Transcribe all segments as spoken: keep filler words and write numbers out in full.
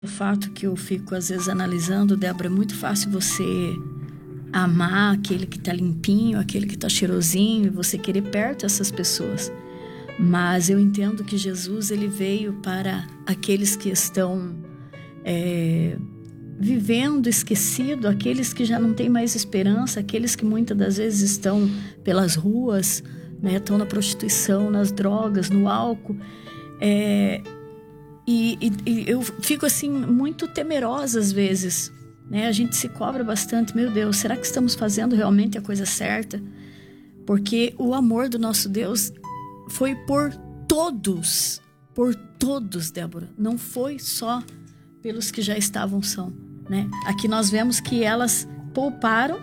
O fato que eu fico às vezes analisando, Débora, é muito fácil você amar aquele que está limpinho, aquele que está cheirosinho, e você querer perto dessas pessoas. Mas eu entendo que Jesus, ele veio para aqueles que estão é, vivendo esquecido, aqueles que já não têm mais esperança, aqueles que muitas das vezes estão pelas ruas, né, estão na prostituição, nas drogas, no álcool. É, e, e, e eu fico assim muito temerosa às vezes, né? A gente se cobra bastante. Meu Deus, será que estamos fazendo realmente a coisa certa? Porque o amor do nosso Deus foi por todos, por todos, Débora. Não foi só pelos que já estavam são, né? Aqui nós vemos que elas pouparam,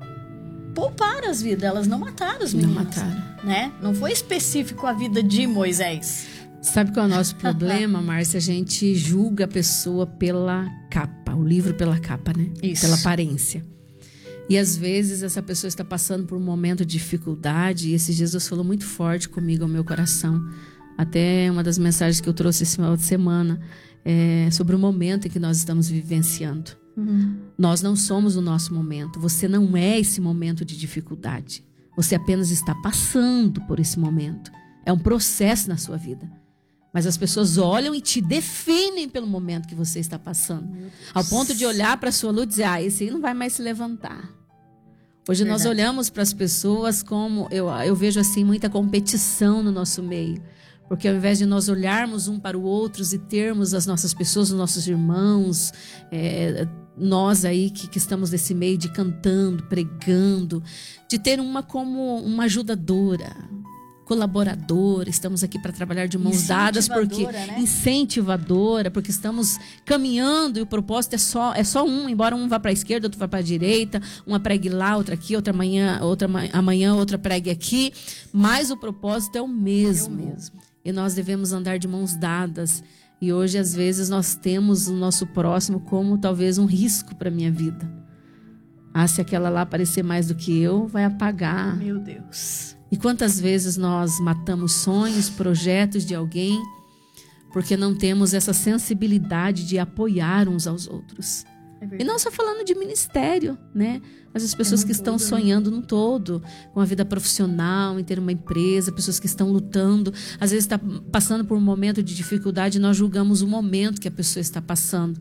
pouparam as vidas, elas não mataram os meninos. Não mataram. Né? Não foi específico a vida de Moisés. Sabe qual é o nosso problema, Márcia? A gente julga a pessoa pela capa, o livro pela capa, né? Isso. Pela aparência. E às vezes essa pessoa está passando por um momento de dificuldade, e esses dias Deus falou muito forte comigo, ao meu coração. Até uma das mensagens que eu trouxe esse final de semana é sobre o momento em que nós estamos vivenciando. Uhum. Nós não somos o nosso momento. Você não é esse momento de dificuldade. Você apenas está passando por esse momento. É um processo na sua vida. Mas as pessoas olham e te definem pelo momento que você está passando. Ao ponto de olhar para a sua luz e dizer, ah, esse aí não vai mais se levantar. Hoje Verdade. Nós olhamos para as pessoas como, eu, eu vejo assim, muita competição no nosso meio. Porque ao invés de nós olharmos um para o outro e termos as nossas pessoas, os nossos irmãos, é, nós aí que, que estamos nesse meio de cantando, pregando, de ter uma como uma ajudadora, colaboradora, estamos aqui para trabalhar de mãos dadas, porque né? incentivadora, porque estamos caminhando e o propósito é só, é só um, embora um vá para a esquerda, outro vá para a direita, uma pregue lá, outra aqui, outra amanhã, outra amanhã, outra pregue aqui, mas o propósito é o mesmo. É o mesmo. E nós devemos andar de mãos dadas. E hoje, às vezes, nós temos o nosso próximo como talvez um risco para a minha vida. Ah, se aquela lá aparecer mais do que eu, vai apagar. Meu Deus. E quantas vezes nós matamos sonhos, projetos de alguém, porque não temos essa sensibilidade de apoiar uns aos outros. É e não só falando de ministério, né? Mas as pessoas é que estão todo, sonhando né? no todo, com a vida profissional, em ter uma empresa, pessoas que estão lutando. Às vezes está passando por um momento de dificuldade e nós julgamos o momento que a pessoa está passando.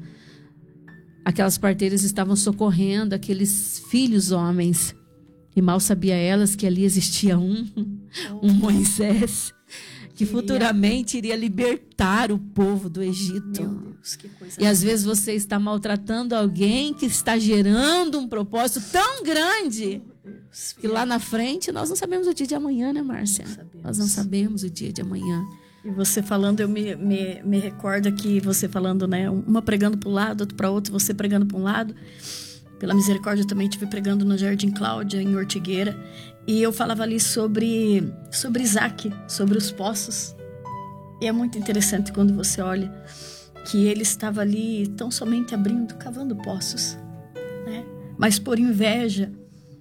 Aquelas parteiras estavam socorrendo aqueles filhos homens. E mal sabia elas que ali existia um, oh. um Moisés, que futuramente iria libertar o povo do Egito. Meu Deus, que coisa e às vezes você está maltratando alguém que está gerando um propósito tão grande, Deus, que lá na frente nós não sabemos o dia de amanhã, né, Márcia? Não nós não sabemos o dia de amanhã. E você falando, eu me, me, me recordo aqui, você falando, né, uma pregando para um lado, outra para outro, você pregando para um lado. Pela misericórdia, eu também estive pregando no Jardim Cláudia, em Ortigueira. E eu falava ali sobre, sobre Isaac, sobre os poços. E é muito interessante quando você olha que ele estava ali tão somente abrindo, cavando poços, né? Mas por inveja,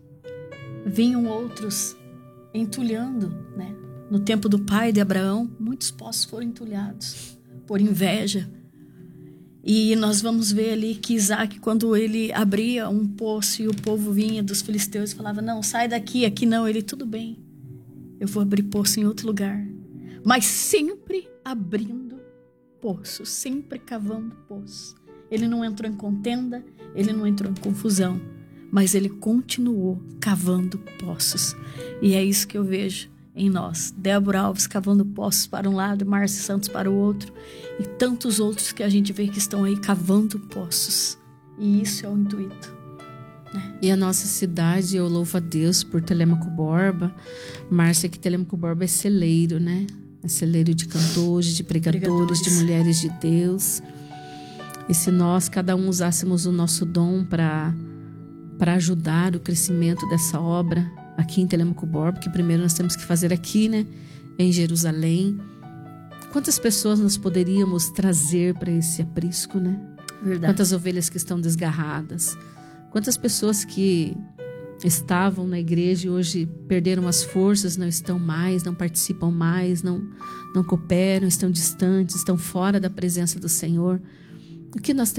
vinham outros entulhando, né? No tempo do pai de Abraão, muitos poços foram entulhados por inveja. E nós vamos ver ali que Isaac, quando ele abria um poço e o povo vinha dos filisteus e falava, não, sai daqui, aqui não. Ele, tudo bem, eu vou abrir poço em outro lugar. Mas sempre abrindo poços, sempre cavando poços. Ele não entrou em contenda, ele não entrou em confusão, mas ele continuou cavando poços. E é isso que eu vejo em nós. Débora Alves cavando poços para um lado, Márcia Santos para o outro, e tantos outros que a gente vê que estão aí cavando poços. E isso é o intuito, né? E a nossa cidade, eu louvo a Deus por Telêmaco Borba. Márcia, que Telêmaco Borba é celeiro, né? É celeiro de cantores, de pregadores, pregadores, de mulheres de Deus. E se nós, cada um, usássemos o nosso dom para para ajudar o crescimento dessa obra aqui em Telêmaco Borba, que primeiro nós temos que fazer aqui, né, em Jerusalém. Quantas pessoas nós poderíamos trazer para esse aprisco, né? Verdade. Quantas ovelhas que estão desgarradas. Quantas pessoas que estavam na igreja e hoje perderam as forças, não estão mais, não participam mais, não, não cooperam, estão distantes, estão fora da presença do Senhor. O que nós